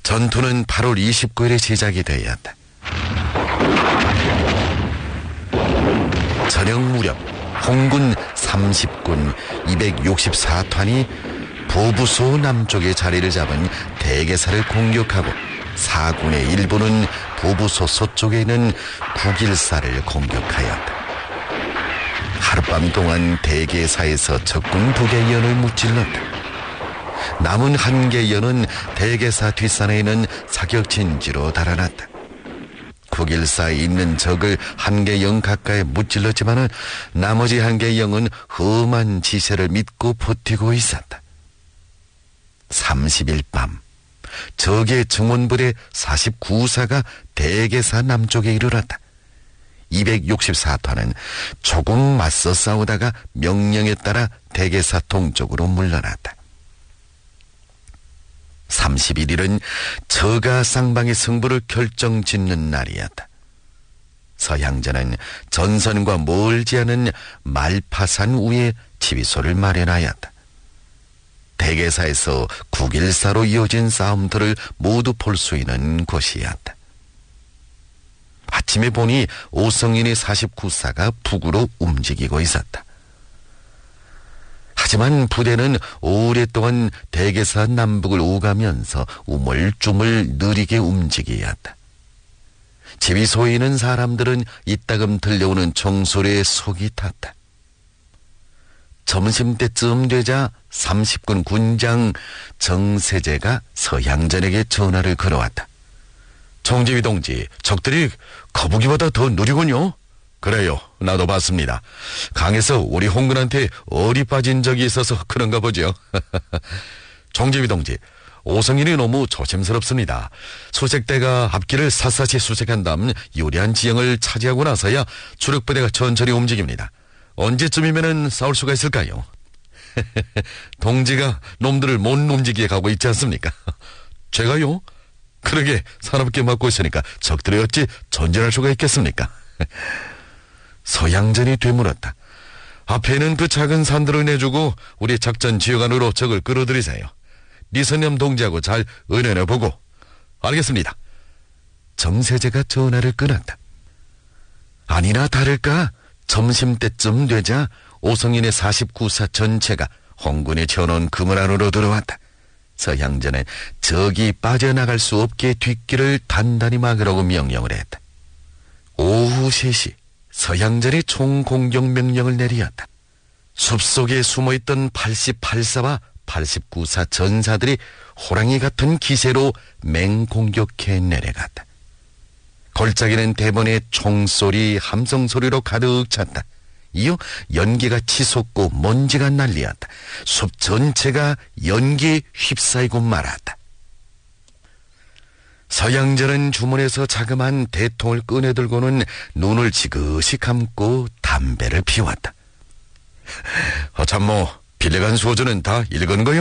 전투는 8월 29일에 시작이 되었다. 저녁 무렵 홍군 30군 264탄이 보부소 남쪽에 자리를 잡은 대개사를 공격하고 4군의 일부는 보부소 서쪽에 있는 국일사를 공격하였다. 하룻밤 동안 대개사에서 적군 2개 연을 무찔렀다. 남은 1개 연은 대개사 뒷산에 있는 사격진지로 달아났다. 국일사에 있는 적을 1개 영 가까이 무찔렀지만은 나머지 1개 영은 험한 지세를 믿고 버티고 있었다. 30일 밤 적의 증원부대 49사가 대개사 남쪽에 이르렀다. 264탄은 조금 맞서 싸우다가 명령에 따라 대개사 동쪽으로 물러났다. 31일은 저가 쌍방의 승부를 결정짓는 날이었다. 서양전은 전선과 멀지 않은 말파산 위에 지휘소를 마련하였다. 대개사에서 국일사로 이어진 싸움들을 모두 볼 수 있는 곳이었다. 아침에 보니 오성인의 49사가 북으로 움직이고 있었다. 하지만 부대는 오랫동안 대개사 남북을 오가면서 우물쭈물 느리게 움직이었다. 지휘소에 있는 사람들은 이따금 들려오는 종소리에 속이 탔다. 점심때쯤 되자 30군 군장 정세재가 서양전에게 전화를 걸어왔다. 총지휘 동지, 적들이 거북이보다 더 느리군요. 그래요, 나도 봤습니다. 강에서 우리 홍군한테 얼이 빠진 적이 있어서 그런가 보죠. 총지휘 동지, 오성인이 너무 조심스럽습니다. 수색대가 앞길을 샅샅이 수색한 다음 유리한 지형을 차지하고 나서야 주력부대가 천천히 움직입니다. 언제쯤이면 싸울 수가 있을까요? 동지가 놈들을 못 움직이게 가고 있지 않습니까? 제가요? 그러게 사납게 맡고 있으니까 적들이 어찌 전진할 수가 있겠습니까? 서양전이 되물었다. 앞에는 그 작은 산들을 내주고 우리 작전 지역 안으로 적을 끌어들이세요. 리선염 동지하고 잘 의논해보고. 알겠습니다. 정세재가 전화를 끊었다. 아니나 다를까 점심때쯤 되자 오성인의 49사 전체가 홍군의 쳐놓은 그물 안으로 들어왔다. 서양전은 적이 빠져나갈 수 없게 뒷길을 단단히 막으라고 명령을 했다. 오후 3시 서양전이 총공격 명령을 내리었다. 숲속에 숨어있던 88사와 89사 전사들이 호랑이 같은 기세로 맹공격해 내려갔다. 골짜기는 대번에 총소리, 함성소리로 가득 찼다. 이어 연기가 치솟고 먼지가 날리었다. 숲 전체가 연기에 휩싸이고 말았다. 서양전은 주문에서 자그마한 대통을 꺼내들고는 눈을 지그시 감고 담배를 피웠다. 참모, 빌려간 소주는 다 읽은 거요?